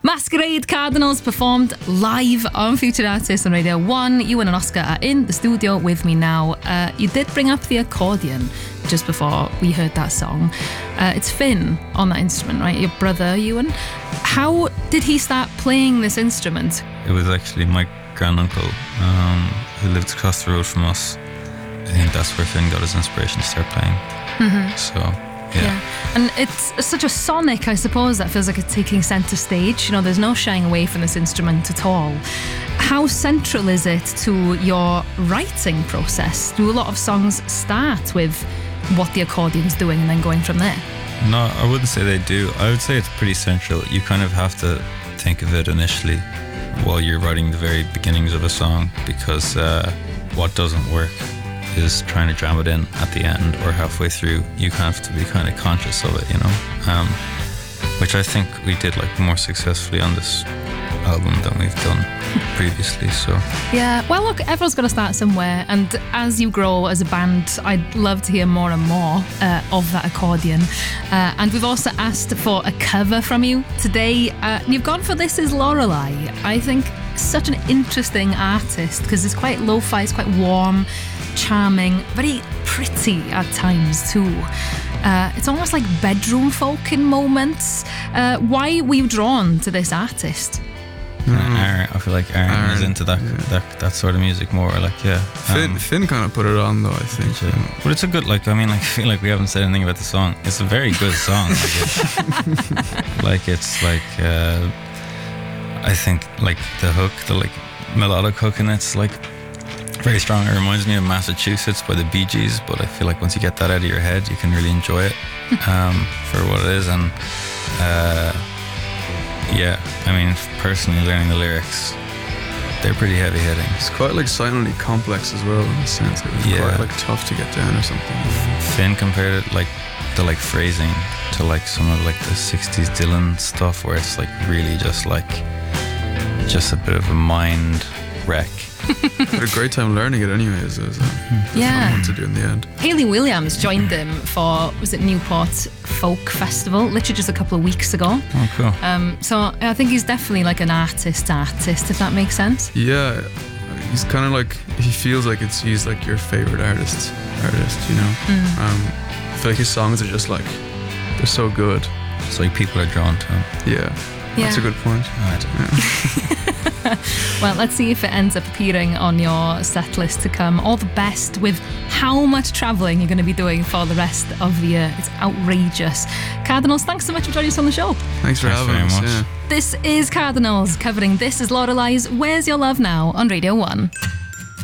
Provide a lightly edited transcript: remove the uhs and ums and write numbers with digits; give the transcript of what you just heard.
Masquerade Cardinals performed live on Featured Artists on Radio 1. Ewan and Oscar are in the studio with me now. You did bring up the accordion just before we heard that song. It's Finn on that instrument, right? Your brother, Ewan. How did he start playing this instrument? It was actually my granduncle who lived across the road from us. I think that's where Finn got his inspiration to start playing. Mm-hmm. So, yeah. And it's such a sonic, I suppose, that feels like it's taking centre stage. You know, there's no shying away from this instrument at all. How central is it to your writing process? Do a lot of songs start with what the accordion's doing and then going from there? No, I wouldn't say they do. I would say it's pretty central. You kind of have to think of it initially while you're writing the very beginnings of a song, because what doesn't work is trying to jam it in at the end or halfway through. You have to be kind of conscious of it, you know, which I think we did like more successfully on this album than we've done previously. So yeah, well look, everyone's got to start somewhere, and as you grow as a band, I'd love to hear more and more of that accordion, and we've also asked for a cover from you today. You've gone for This Is Lorelei. I think such an interesting artist because it's quite lo-fi, it's quite warm, charming, very pretty at times too. It's almost like bedroom folk in moments. Why were you drawn to this artist? Aaron, I feel like Aaron is into that sort of music more. Like, yeah, Finn kind of put it on though, I think. But it's a good, like, I mean, like, I feel like we haven't said anything about the song. It's a very good song. It's like I think like the hook, the like melodic hook in it's like very strong. It reminds me of Massachusetts by the Bee Gees, but I feel like once you get that out of your head, you can really enjoy it for what it is. And yeah, I mean, personally learning the lyrics, they're pretty heavy hitting. It's quite like silently complex as well, in a sense. It was quite like tough to get down or something. Finn compared it like the like phrasing to like some of like the 60s Dylan stuff, where it's like really just a bit of a mind wreck. Had a great time learning it anyway. It was fun to do in the end. Hayley Williams joined them for, was it Newport Folk Festival, literally just a couple of weeks ago. Oh, cool. So I think he's definitely like an artist, if that makes sense. Yeah, he's kind of like, he feels like he's like your favorite artist, you know. I feel like his songs are just like, they're so good. It's like people are drawn to him. Yeah. That's a good point. Well, let's see if it ends up appearing on your set list to come. All the best with how much travelling you're going to be doing for the rest of the year. It's outrageous. Cardinals, thanks so much for joining us on the show. Thanks for having us. Yeah. This is Cardinals covering This Is Lorelei's Where's Your Love Now on Radio 1.